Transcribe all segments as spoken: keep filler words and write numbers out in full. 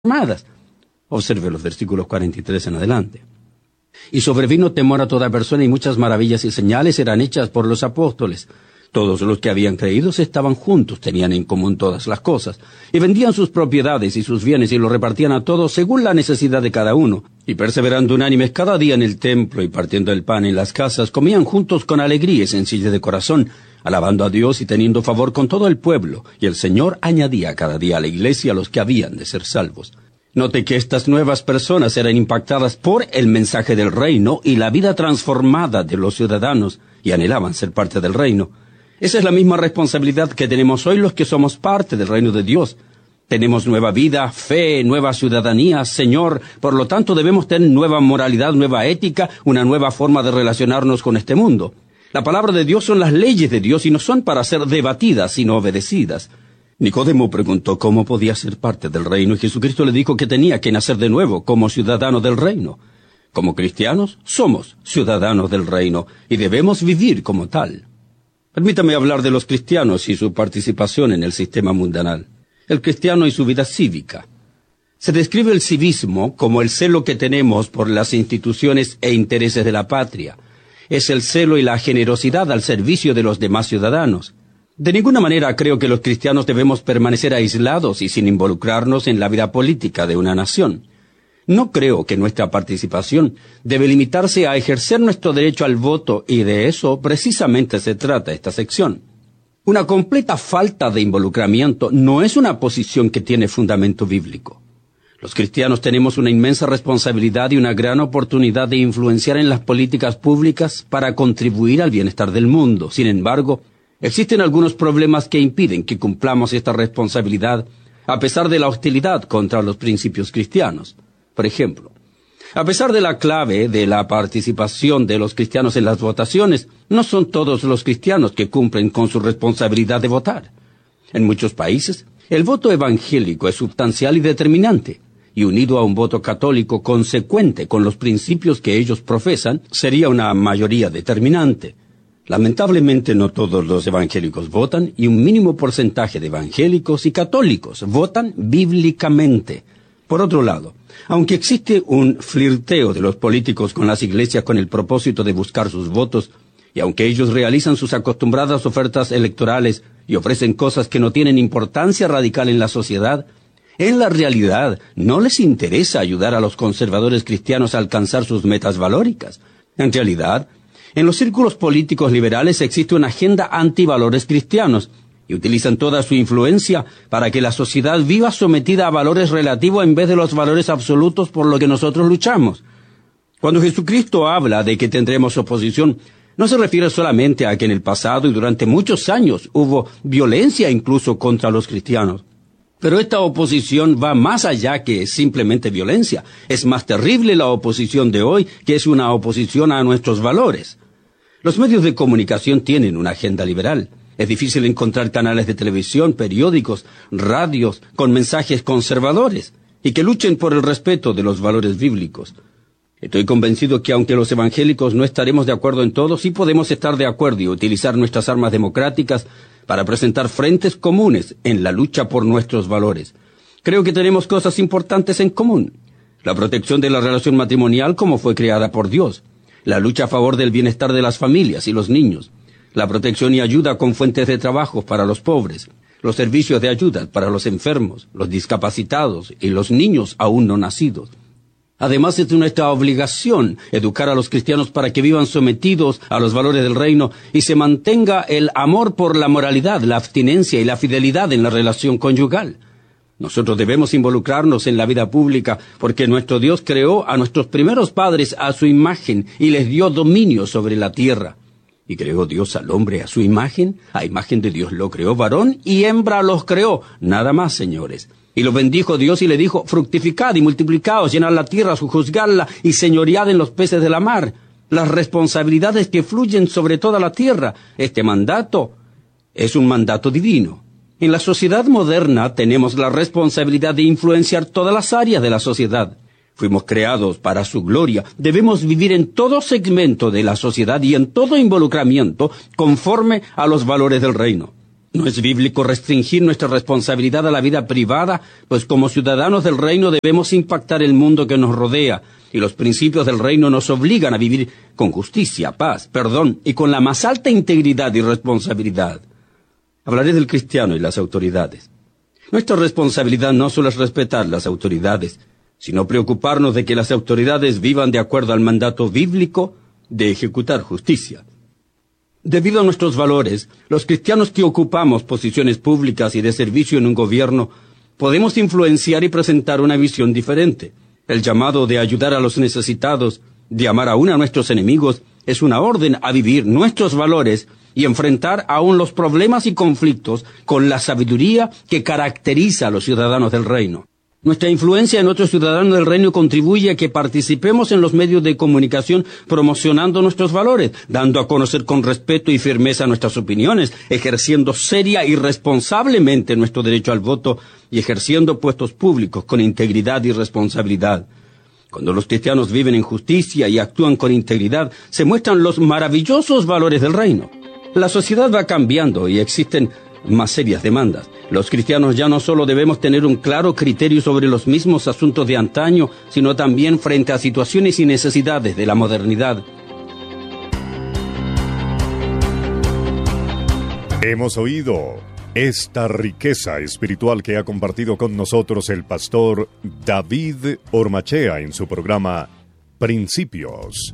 armadas. Observe los versículos cuarenta y tres en adelante. Y sobrevino temor a toda persona, y muchas maravillas y señales eran hechas por los apóstoles. Todos los que habían creído se estaban juntos, tenían en común todas las cosas, y vendían sus propiedades y sus bienes y los repartían a todos según la necesidad de cada uno. Y perseverando unánimes cada día en el templo y partiendo el pan en las casas, comían juntos con alegría y sencillez de corazón, alabando a Dios y teniendo favor con todo el pueblo. Y el Señor añadía cada día a la iglesia los que habían de ser salvos. Note que estas nuevas personas eran impactadas por el mensaje del reino y la vida transformada de los ciudadanos, y anhelaban ser parte del reino. Esa es la misma responsabilidad que tenemos hoy los que somos parte del reino de Dios. Tenemos nueva vida, fe, nueva ciudadanía, Señor. Por lo tanto, debemos tener nueva moralidad, nueva ética, una nueva forma de relacionarnos con este mundo. La palabra de Dios son las leyes de Dios y no son para ser debatidas, sino obedecidas. Nicodemo preguntó cómo podía ser parte del reino, y Jesucristo le dijo que tenía que nacer de nuevo como ciudadano del reino. Como cristianos, somos ciudadanos del reino y debemos vivir como tal. Permítame hablar de los cristianos y su participación en el sistema mundanal. El cristiano y su vida cívica. Se describe el civismo como el celo que tenemos por las instituciones e intereses de la patria. Es el celo y la generosidad al servicio de los demás ciudadanos. De ninguna manera creo que los cristianos debemos permanecer aislados y sin involucrarnos en la vida política de una nación. No creo que nuestra participación debe limitarse a ejercer nuestro derecho al voto, y de eso precisamente se trata esta sección. Una completa falta de involucramiento no es una posición que tiene fundamento bíblico. Los cristianos tenemos una inmensa responsabilidad y una gran oportunidad de influenciar en las políticas públicas para contribuir al bienestar del mundo. Sin embargo, existen algunos problemas que impiden que cumplamos esta responsabilidad a pesar de la hostilidad contra los principios cristianos. Por ejemplo, a pesar de la clave de la participación de los cristianos en las votaciones, no son todos los cristianos que cumplen con su responsabilidad de votar. En muchos países, el voto evangélico es sustancial y determinante, y unido a un voto católico consecuente con los principios que ellos profesan, sería una mayoría determinante. Lamentablemente no todos los evangélicos votan, y un mínimo porcentaje de evangélicos y católicos votan bíblicamente. Por otro lado, aunque existe un flirteo de los políticos con las iglesias con el propósito de buscar sus votos, y aunque ellos realizan sus acostumbradas ofertas electorales y ofrecen cosas que no tienen importancia radical en la sociedad, en la realidad no les interesa ayudar a los conservadores cristianos a alcanzar sus metas valóricas. En realidad, en los círculos políticos liberales existe una agenda antivalores cristianos, y utilizan toda su influencia para que la sociedad viva sometida a valores relativos en vez de los valores absolutos por los que nosotros luchamos. Cuando Jesucristo habla de que tendremos oposición, no se refiere solamente a que en el pasado y durante muchos años hubo violencia incluso contra los cristianos. Pero esta oposición va más allá que simplemente violencia. Es más terrible la oposición de hoy, que es una oposición a nuestros valores. Los medios de comunicación tienen una agenda liberal. Es difícil encontrar canales de televisión, periódicos, radios con mensajes conservadores y que luchen por el respeto de los valores bíblicos. Estoy convencido que aunque los evangélicos no estaremos de acuerdo en todo, sí podemos estar de acuerdo y utilizar nuestras armas democráticas para presentar frentes comunes en la lucha por nuestros valores. Creo que tenemos cosas importantes en común. La protección de la relación matrimonial como fue creada por Dios. La lucha a favor del bienestar de las familias y los niños. La protección y ayuda con fuentes de trabajo para los pobres, los servicios de ayuda para los enfermos, los discapacitados y los niños aún no nacidos. Además, es nuestra obligación educar a los cristianos para que vivan sometidos a los valores del reino y se mantenga el amor por la moralidad, la abstinencia y la fidelidad en la relación conyugal. Nosotros debemos involucrarnos en la vida pública porque nuestro Dios creó a nuestros primeros padres a su imagen y les dio dominio sobre la tierra. Y creó Dios al hombre a su imagen, a imagen de Dios lo creó, varón y hembra los creó, nada más, señores. Y lo bendijo Dios y le dijo, fructificad y multiplicaos, llenad la tierra, sojuzgadla y señoread en los peces de la mar. Las responsabilidades que fluyen sobre toda la tierra. Este mandato es un mandato divino. En la sociedad moderna tenemos la responsabilidad de influenciar todas las áreas de la sociedad. Fuimos creados para su gloria. Debemos vivir en todo segmento de la sociedad y en todo involucramiento conforme a los valores del reino. No es bíblico restringir nuestra responsabilidad a la vida privada, pues como ciudadanos del reino debemos impactar el mundo que nos rodea, y los principios del reino nos obligan a vivir con justicia, paz, perdón y con la más alta integridad y responsabilidad. Hablaré del cristiano y las autoridades. Nuestra responsabilidad no solo es respetar las autoridades, sino preocuparnos de que las autoridades vivan de acuerdo al mandato bíblico de ejecutar justicia. Debido a nuestros valores, los cristianos que ocupamos posiciones públicas y de servicio en un gobierno, podemos influenciar y presentar una visión diferente. El llamado de ayudar a los necesitados, de amar aún a nuestros enemigos, es una orden a vivir nuestros valores y enfrentar aún los problemas y conflictos con la sabiduría que caracteriza a los ciudadanos del reino. Nuestra influencia en otros ciudadanos del reino contribuye a que participemos en los medios de comunicación promocionando nuestros valores, dando a conocer con respeto y firmeza nuestras opiniones, ejerciendo seria y responsablemente nuestro derecho al voto y ejerciendo puestos públicos con integridad y responsabilidad. Cuando los cristianos viven en justicia y actúan con integridad, se muestran los maravillosos valores del reino. La sociedad va cambiando y existen más serias demandas. Los cristianos ya no solo debemos tener un claro criterio sobre los mismos asuntos de antaño, sino también frente a situaciones y necesidades de la modernidad. Hemos oído esta riqueza espiritual que ha compartido con nosotros el pastor David Ormachea en su programa Principios.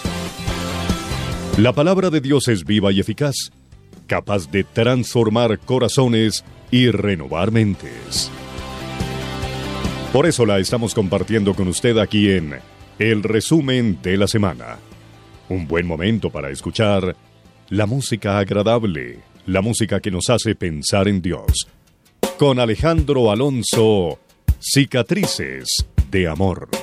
La palabra de Dios es viva y eficaz, capaz de transformar corazones y renovar mentes. Por eso la estamos compartiendo con usted aquí en El Resumen de la Semana. Un buen momento para escuchar la música agradable, la música que nos hace pensar en Dios. Con Alejandro Alonso, Cicatrices de Amor.